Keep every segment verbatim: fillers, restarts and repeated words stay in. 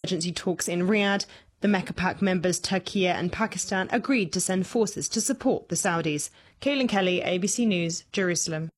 Emergency talks in Riyadh, the Mecca Pact members Turkey and Pakistan agreed to send forces to support the Saudis. Caitlin Kelly, A B C News, Jerusalem.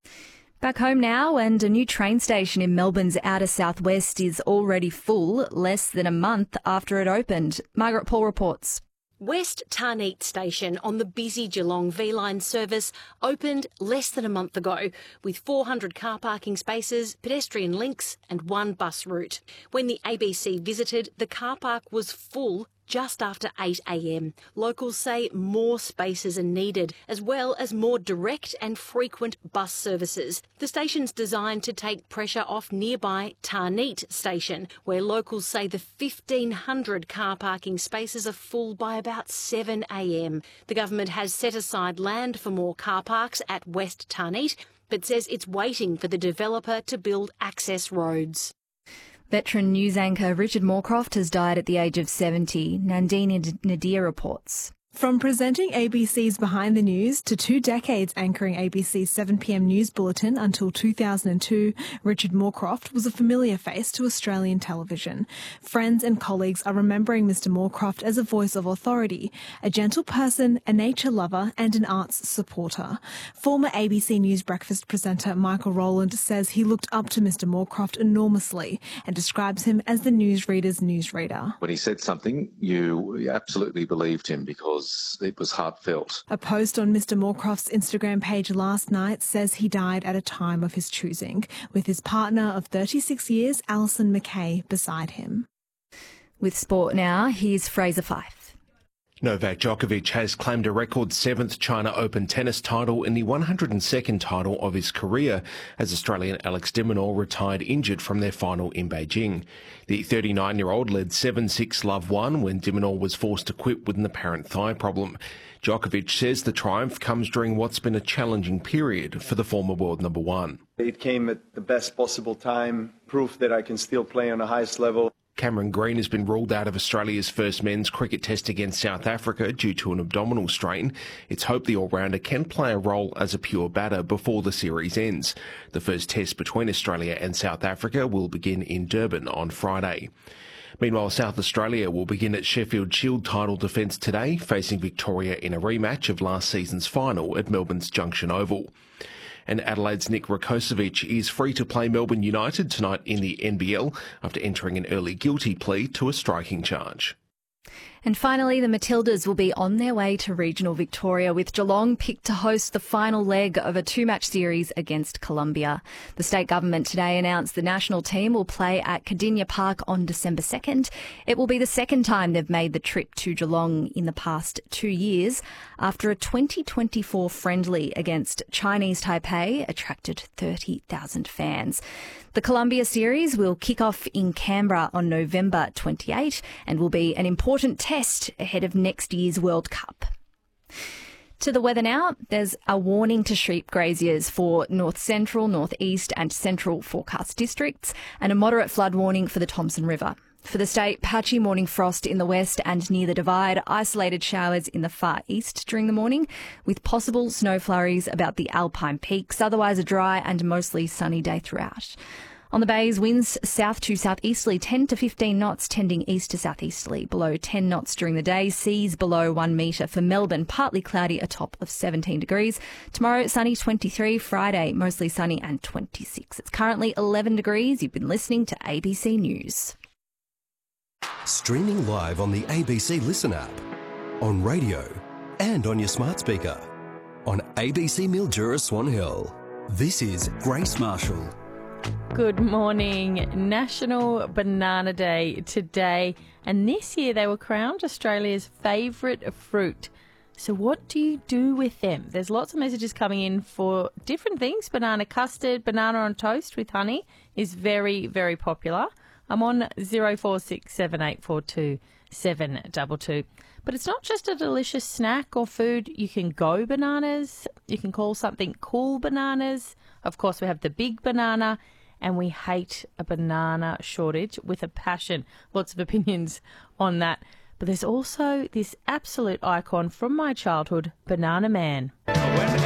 Back home now, and a new train station in Melbourne's outer southwest is already full, less than a month after it opened. Margaret Paul reports. West Tarneet Station on the busy Geelong V-Line service opened less than a month ago, with four hundred car parking spaces, pedestrian links and one bus route. When the A B C visited, the car park was full just after eight a m. Locals say more spaces are needed, as well as more direct and frequent bus services. The station's designed to take pressure off nearby Tarneet Station, where locals say the fifteen hundred car parking spaces are full by about seven a m. The government has set aside land for more car parks at West Tarneet, but says it's waiting for the developer to build access roads. Veteran news anchor Richard Moorcroft has died at the age of seventy. Nandini Nadir reports. From presenting A B C's Behind the News to two decades anchoring A B C's seven p m news bulletin until two thousand two, Richard Moorcroft was a familiar face to Australian television. Friends and colleagues are remembering Mister Moorcroft as a voice of authority, a gentle person, a nature lover and an arts supporter. Former A B C News breakfast presenter Michael Rowland says he looked up to Mister Moorcroft enormously and describes him as the newsreader's newsreader. When he said something, you absolutely believed him because it was heartfelt. A post on Mister Moorcroft's Instagram page last night says he died at a time of his choosing, with his partner of thirty-six years, Alison McKay, beside him. With sport now, here's Fraser Fyfe. Novak Djokovic has claimed a record seventh China Open tennis title and the one hundred second title of his career as Australian Alex de Minaur retired injured from their final in Beijing. The thirty-nine-year-old led seven six love one when de Minaur was forced to quit with an apparent thigh problem. Djokovic says the triumph comes during what's been a challenging period for the former world number one. It came at the best possible time, proof that I can still play on the highest level. Cameron Green has been ruled out of Australia's first men's cricket test against South Africa due to an abdominal strain. It's hoped the all-rounder can play a role as a pure batter before the series ends. The first test between Australia and South Africa will begin in Durban on Friday. Meanwhile, South Australia will begin its Sheffield Shield title defence today, facing Victoria in a rematch of last season's final at Melbourne's Junction Oval. And Adelaide's Nick Rakocevic is free to play Melbourne United tonight in the N B L after entering an early guilty plea to a striking charge. And finally, the Matildas will be on their way to regional Victoria, with Geelong picked to host the final leg of a two-match series against Colombia. The state government today announced the national team will play at Cardinia Park on December second. It will be the second time they've made the trip to Geelong in the past two years, after a twenty twenty-four friendly against Chinese Taipei attracted thirty thousand fans. The Colombia series will kick off in Canberra on November twenty-eighth and will be an important test ahead of next year's World Cup. To the weather now, there's a warning to sheep graziers for north central, northeast and central forecast districts, and a moderate flood warning for the Thomson River. For the state, patchy morning frost in the west and near the Divide, isolated showers in the far east during the morning, with possible snow flurries about the Alpine peaks, otherwise a dry and mostly sunny day throughout. On the bays, winds south to southeasterly ten to fifteen knots, tending east to southeasterly, below ten knots during the day, seas below one metre. For Melbourne, partly cloudy, a top of seventeen degrees. Tomorrow, sunny twenty-three, Friday, mostly sunny and twenty-six. It's currently eleven degrees. You've been listening to A B C News. Streaming live on the A B C Listen app, on radio and on your smart speaker. On A B C Mildura Swan Hill. This is Grace Marshall. Good morning. National Banana Day today, and this year they were crowned Australia's favourite fruit. So what do you do with them? There's lots of messages coming in for different things. Banana custard, banana on toast with honey is very, very popular. I'm on zero four six seven eight four two seven two two. But it's not just a delicious snack or food. You can go bananas. You can call something cool bananas. Of course, we have the big banana, and we hate a banana shortage with a passion. Lots of opinions on that. But there's also this absolute icon from my childhood, Banana Man. When